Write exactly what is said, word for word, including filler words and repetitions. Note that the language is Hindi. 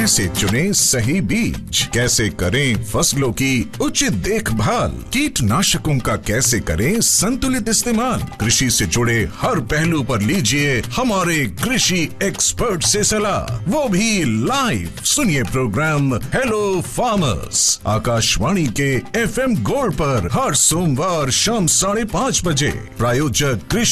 कैसे चुने सही बीज, कैसे करें फसलों की उचित देखभाल, कीटनाशकों का कैसे करें संतुलित इस्तेमाल। कृषि से जुड़े हर पहलू पर लीजिए हमारे कृषि एक्सपर्ट से सलाह, वो भी लाइव। सुनिए प्रोग्राम हेलो फार्मर्स आकाशवाणी के एफ एम गोल्ड पर हर सोमवार शाम साढ़े पाँच बजे। प्रायोजक कृषि